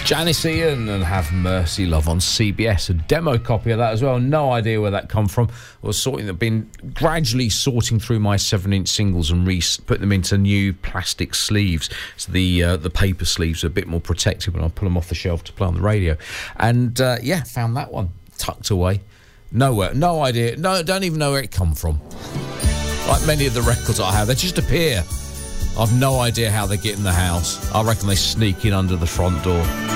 Janice Ian and Have Mercy Love on CBS. A demo copy of that as well. No idea where that come from. I was been gradually sorting through my 7-inch singles and put them into new plastic sleeves. So the paper sleeves are a bit more protected when I pull them off the shelf to play on the radio. And found that one tucked away. Nowhere. No idea. No, don't even know where it come from. Like many of the records I have, they just appear. I've no idea how they get in the house. I reckon they sneak in under the front door.